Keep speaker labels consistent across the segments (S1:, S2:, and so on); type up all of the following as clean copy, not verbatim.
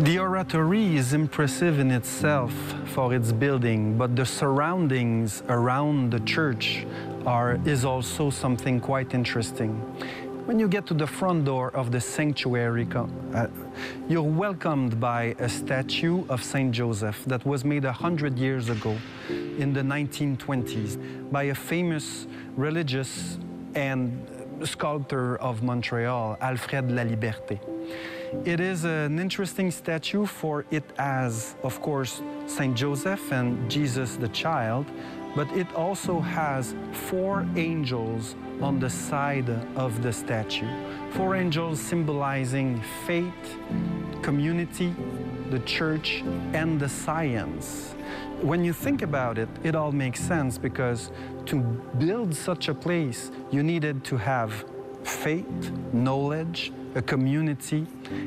S1: The oratory is impressive in itself for its building, but the surroundings around the church is also something quite interesting. When you get to the front door of the sanctuary, you're welcomed by a statue of Saint Joseph that was made 100 years ago in the 1920s by a famous religious and sculptor of Montreal, Alfred Laliberté. It is an interesting statue, for it has, of course, Saint Joseph and Jesus the child, but it also has 4 angels on the side of the statue. 4 angels symbolizing faith, community, the church, and the science. When you think about it, it all makes sense, because to build such a place, you needed to have faith, knowledge, a community,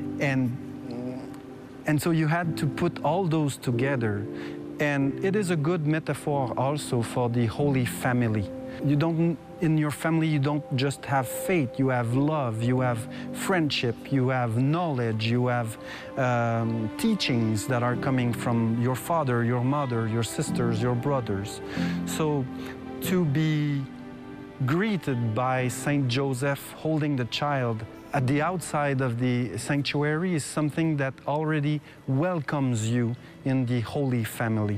S1: and so you had to put all those together. And it is a good metaphor also for the Holy Family. In your family, you don't just have faith, you have love, you have friendship, you have knowledge, you have teachings that are coming from your father, your mother, your sisters, your brothers. So to be greeted by Saint Joseph holding the child at the outside of the sanctuary is something that already welcomes you in the Holy Family.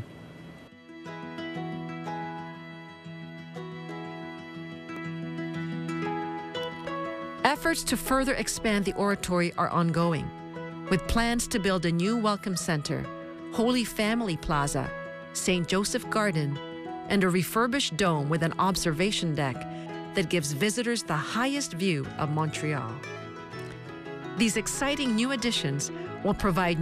S2: Efforts to further expand the oratory are ongoing, with plans to build a new Welcome Center, Holy Family Plaza, St. Joseph Garden, and a refurbished dome with an observation deck that gives visitors the highest view of Montreal. These exciting new additions will provide